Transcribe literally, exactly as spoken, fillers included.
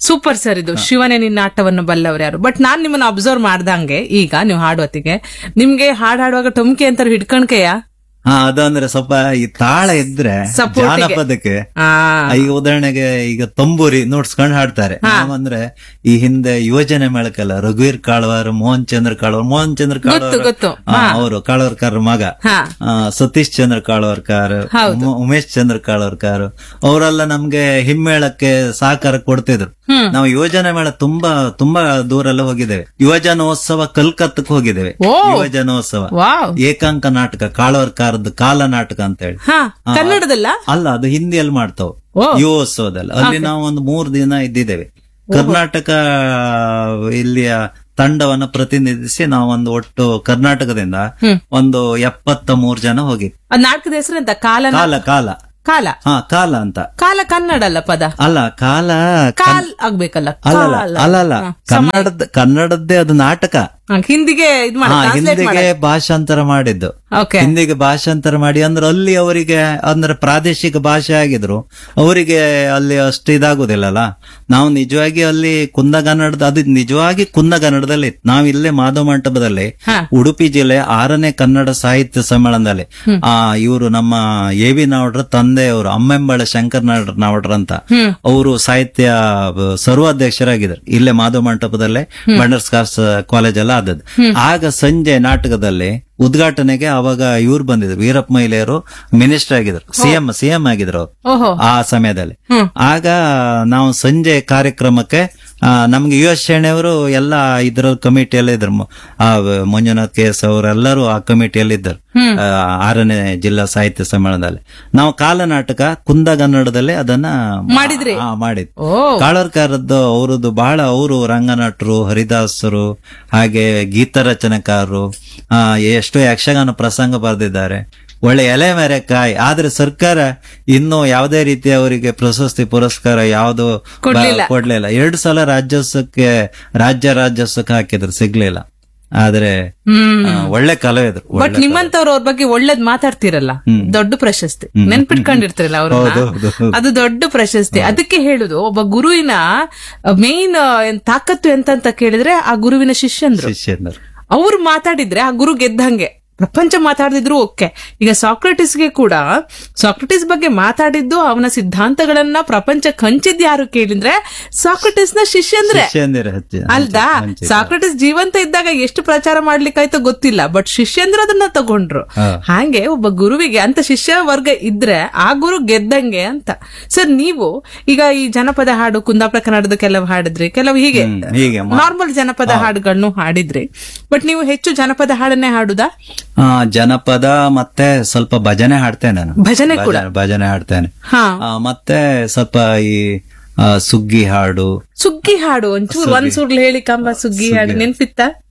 Super sir. ಇದು ಶಿವನೇ ನಿನ್ನ ಆಟವನ್ನು ಬಲ್ಲವ್ರು ಯಾರು. ಬಟ್ ನಾನ್ ನಿಮ್ಮನ್ನ ಅಬ್ಸರ್ವ್ ಮಾಡ್ದಂಗೆ ಈಗ ನೀವು ಹಾಡುವತ್ತಿಗೆ ನಿಮ್ಗೆ ಹಾಡ್ ಹಾಡುವಾಗ ಟೊಮ್ಕೆ ಅಂತಾರೆ ಹಿಡ್ಕಣ್ಕೆಯ. ಹಾ ಅದಂದ್ರೆ ಸ್ವಲ್ಪ ಈ ತಾಳ ಇದ್ರೆ ಜಾನಪದಕ್ಕೆ ಈಗ ಉದಾಹರಣೆಗೆ ಈಗ ತಂಬೂರಿ ನೋಡ್ಸ್ಕೊಂಡ್ ಹಾಡ್ತಾರೆ. ನಾವಂದ್ರೆ ಈ ಹಿಂದೆ ಯೋಜನೆ ಮೇಳಕ್ಕೆಲ್ಲ ರಘುವೀರ್ ಕಾಳ್ವಾರ್, ಮೋಹನ್ ಚಂದ್ರ ಕಾಳ್ವಾರ್, ಮೋಹನ್ ಚಂದ್ರ ಕಾಳ್ವಾರ್ ಅವರು ಕಾಳ್ವಾರ್ಕರ್ ಮಗ, ಸತೀಶ್ ಚಂದ್ರ ಕಾಳ್ವಾರ್ಕರ್, ಉಮೇಶ್ ಚಂದ್ರ ಕಾಳ್ವಾರ್ಕರ್ ಅವರೆಲ್ಲ ನಮ್ಗೆ ಹಿಮ್ಮೇಳಕ್ಕೆ ಸಹಕಾರ ಕೊಡ್ತಿದ್ರು. ನಾವು ಯೋಜನೆ ಮೇಳ ತುಂಬಾ ತುಂಬಾ ದೂರ ಎಲ್ಲ ಹೋಗಿದ್ದೇವೆ. ಯುವಜನೋತ್ಸವ ಕಲ್ಕತ್ತಕ್ಕೆ ಹೋಗಿದ್ದೇವೆ. ಯುವಜನೋತ್ಸವ ಏಕಾಂಕ ನಾಟಕ ಕಾಳ್ವಾರ್ಕರ್ ಕಾಲ ನಾಟಕ ಅಂತ ಹೇಳಿ ಕನ್ನಡದಲ್ಲ ಅಲ್ಲ, ಅದು ಹಿಂದಿಯಲ್ಲಿ ಮಾಡ್ತಾವ್ ಯುವೋತ್ಸವದಲ್ಲಿ. ಅಲ್ಲಿ ನಾವು ಒಂದು ಮೂರ್ ದಿನ ಇದ್ದಿದ್ದೇವೆ. ಕರ್ನಾಟಕ ಇಲ್ಲಿಯ ತಂಡವನ್ನು ಪ್ರತಿನಿಧಿಸಿ ನಾವೊಂದು ಒಟ್ಟು ಕರ್ನಾಟಕದಿಂದ ಒಂದು ಎಪ್ಪತ್ತ ಮೂರ್ ಜನ ಹೋಗಿ. ನಾಟಕದ ಹೆಸರು ಕಾಲ ಕಾಲ ಕಾಲ ಕಾಲ ಹಾ ಕಾಲ ಅಂತ. ಕಾಲ ಕನ್ನಡ ಅಲ್ಲ ಪದ ಅಲ್ಲ, ಕಾಲ ಕಾಲ್ ಆಗ್ಬೇಕಲ್ಲ. ಅಲ್ಲ ಅಲ್ಲ ಕನ್ನಡದ ಕನ್ನಡದ್ದೇ ಅದು ನಾಟಕ. ಹಿಂದಿಗೆ ಹಿಂದಿಗೆ ಭಾಷಾಂತರ ಮಾಡಿದ್ದು. ಹಿಂದಿಗೆ ಭಾಷಾಂತರ ಮಾಡಿ ಅಂದ್ರೆ ಅಲ್ಲಿ ಅವರಿಗೆ ಅಂದ್ರೆ ಪ್ರಾದೇಶಿಕ ಭಾಷೆ ಆಗಿದ್ರು ಅವರಿಗೆ ಅಲ್ಲಿ ಅಷ್ಟು ಇದಾಗುದಿಲ್ಲಲ್ಲ. ನಾವು ನಿಜವಾಗಿ ಅಲ್ಲಿ ಕುಂದಗನ್ನಡದ ಅದು ನಿಜವಾಗಿ ಕುಂದಗನ್ನಡದಲ್ಲಿ ನಾವ್ ಇಲ್ಲೇ ಮಾಧವ ಮಂಟಪದಲ್ಲಿ ಉಡುಪಿ ಜಿಲ್ಲೆ ಆರನೇ ಕನ್ನಡ ಸಾಹಿತ್ಯ ಸಮ್ಮೇಳನದಲ್ಲಿ ಆ ಇವರು ನಮ್ಮ ಎ ವಿ ನಾವಡ್ರ ತಂದೆಯವರು ಅಮ್ಮೆಂಬಳ ಶಂಕರ್ ನಾವಡ್ರ ಅಂತ ಅವರು ಸಾಹಿತ್ಯ ಸರ್ವಾಧ್ಯಕ್ಷರಾಗಿದ್ದಾರೆ. ಇಲ್ಲೇ ಮಾಧವ ಮಂಟಪದಲ್ಲೇ ಬಂಡರ್ಸ್ ಕಾರ್ಸ್ ಕಾಲೇಜ್ ಎಲ್ಲ ಆದದ್ದು. ಆಗ ಸಂಜೆ ನಾಟಕದಲ್ಲಿ ಉದ್ಘಾಟನೆಗೆ ಅವಾಗ ಇವ್ರು ಬಂದಿದ್ರು, ವೀರಪ್ಪ ಮೊಯ್ಲಿಯವರು ಮಿನಿಸ್ಟರ್ ಆಗಿದ್ರು, ಸಿಎಂ ಸಿಎಂ ಆಗಿದ್ರು ಅವರು ಆ ಸಮಯದಲ್ಲಿ. ಆಗ ನಾವು ಸಂಜೆ ಕಾರ್ಯಕ್ರಮಕ್ಕೆ ನಮ್ಗೆ ಯು ಎಸ್ ಶೆಣೆಯವರು ಎಲ್ಲ ಇದ್ರ ಕಮಿಟಿಯಲ್ಲಿ ಇದ್ರು. ಮಂಜುನಾಥ್ ಕೆ ಎಸ್ ಅವರೆಲ್ಲರೂ ಆ ಕಮಿಟಿಯಲ್ಲಿ ಇದ್ದರು ಆರನೇ ಜಿಲ್ಲಾ ಸಾಹಿತ್ಯ ಸಮ್ಮೇಳನದಲ್ಲಿ. ನಾವು ಕಾಲನಾಟಕ ಕುಂದಗನ್ನಡದಲ್ಲಿ ಅದನ್ನ ಮಾಡಿದ್ರಿ ಮಾಡಿದ್. ಕಾಳರ್ಕಾರದ್ದು ಅವರದ್ದು ಬಹಳ, ಅವರು ರಂಗನಟರು, ಹರಿದಾಸರು, ಹಾಗೆ ಗೀತ ರಚನೆಕಾರರು, ಎಷ್ಟೋ ಯಕ್ಷಗಾನ ಪ್ರಸಂಗ ಬರೆದಿದ್ದಾರೆ. ಒಳ್ಳೆ ಎಲೆ ಮೇರೆ ಕಾಯಿ. ಆದ್ರೆ ಸರ್ಕಾರ ಇನ್ನು ಯಾವುದೇ ರೀತಿ ಅವರಿಗೆ ಪ್ರಶಸ್ತಿ ಪುರಸ್ಕಾರ ಯಾವುದು ಕೊಡ್ಲಿಲ್ಲ. ಎರಡು ಸಲ ರಾಜ್ಯೋತ್ಸವಕ್ಕೆ ರಾಜ್ಯ ರಾಜ್ಯೋತ್ಸವಕ್ಕೆ ಹಾಕಿದ್ರು, ಸಿಗ್ಲಿಲ್ಲ. ಆದ್ರೆ ಒಳ್ಳೆ ಕಲಾವಿದ್ರು. ಬಟ್ ನಿಮ್ಮಂತವ್ರು ಅವ್ರ ಬಗ್ಗೆ ಒಳ್ಳೇದ್ ಮಾತಾಡ್ತಿರಲ್ಲ, ದೊಡ್ಡ ಪ್ರಶಸ್ತಿ ನೆನ್ಪಿಟ್ಕೊಂಡಿರ್ತಿರಲ್ಲ ಅವ್ರು, ಅದು ದೊಡ್ಡ ಪ್ರಶಸ್ತಿ. ಅದಕ್ಕೆ ಹೇಳುದು ಒಬ್ಬ ಗುರುವಿನ ಮೇನ್ ತಾಕತ್ತು ಎಂತ ಕೇಳಿದ್ರೆ ಆ ಗುರುವಿನ ಶಿಷ್ಯಂದ್ರು. ಅವ್ರು ಮಾತಾಡಿದ್ರೆ ಆ ಗುರು ಗೆದ್ದಂಗೆ. ಪ್ರಪಂಚ ಮಾತಾಡಿದ್ರು ಓಕೆ. ಈಗ ಸಾಕ್ರೆಟಿಸ್ಗೆ ಕೂಡ ಸಾಕ್ರೆಟಿಸ್ ಬಗ್ಗೆ ಮಾತಾಡಿದ್ದು ಅವನ ಸಿದ್ಧಾಂತಗಳನ್ನ ಪ್ರಪಂಚಕ್ಕೆ ಹಂಚಿದ್ ಯಾರು ಕೇಳಿದ್ರೆ ಸಾಕ್ರೆಟಿಸ್ ನ ಶಿಷ್ಯಂದ್ರೆ ಅಲ್ದಾ. ಸಾಕ್ರೆಟಿಸ್ ಜೀವಂತ ಇದ್ದಾಗ ಎಷ್ಟು ಪ್ರಚಾರ ಮಾಡ್ಲಿಕ್ಕಾಯ್ತೋ ಗೊತ್ತಿಲ್ಲ, ಬಟ್ ಶಿಷ್ಯಂದ್ರೆ ಅದನ್ನ ತಗೊಂಡ್ರು. ಹಾಗೆ ಒಬ್ಬ ಗುರುವಿಗೆ ಅಂತ ಶಿಷ್ಯ ವರ್ಗ ಇದ್ರೆ ಆ ಗುರು ಗೆದ್ದಂಗೆ ಅಂತ. ಸರ್, ನೀವು ಈಗ ಈ ಜನಪದ ಹಾಡು ಕುಂದಾಪುರ ಕನ್ನಡದ ಕೆಲವು ಹಾಡಿದ್ರಿ, ಕೆಲವು ಹೀಗೆ ನಾರ್ಮಲ್ ಜನಪದ ಹಾಡುಗಳನ್ನು ಹಾಡಿದ್ರಿ. ಬಟ್ ನೀವು ಹೆಚ್ಚು ಜನಪದ ಹಾಡನ್ನೇ ಹಾಡುದಾ? ಜನಪದ ಮತ್ತೆ ಸ್ವಲ್ಪ ಭಜನೆ ಹಾಡ್ತೇನೆ ನಾನು. ಭಜನೆ ಕೂಡ ಭಜನೆ ಹಾಡ್ತೇನೆ. ಮತ್ತೆ ಸ್ವಲ್ಪ ಈ ಸುಗ್ಗಿ ಹಾಡು. ಸುಗ್ಗಿ ಹಾಡು ಒಂಚೂರು ಒಂದ್ ಸುರ್ಲು ಹೇಳಿ ಕಂಬ ಸುಗ್ಗಿ ಹಾಡು ನೆನ್ಪಿತ್ತ?